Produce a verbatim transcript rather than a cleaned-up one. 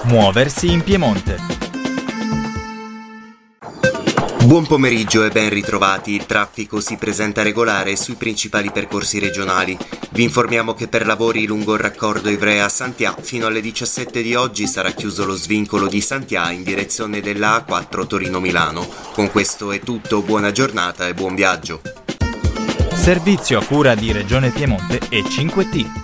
Muoversi in Piemonte. Buon pomeriggio e ben ritrovati. Il traffico si presenta regolare sui principali percorsi regionali. Vi informiamo che per lavori lungo il raccordo Ivrea-Santià fino alle diciassette di oggi sarà chiuso lo svincolo di Santià in direzione della A quattro Torino-Milano. Con questo è tutto, buona giornata e buon viaggio. Servizio a cura di Regione Piemonte e cinque T.